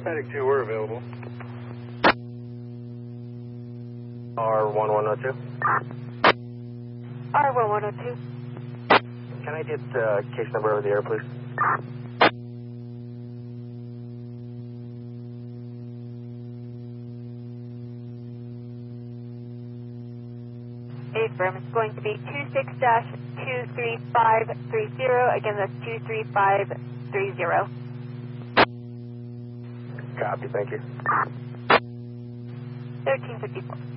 Paddock 2, we're available. R1102. R1102. Can I get case number over the air, please? Affirm, it's going to be 26-23530. Again, that's 23530. Copy, thank you. 1354.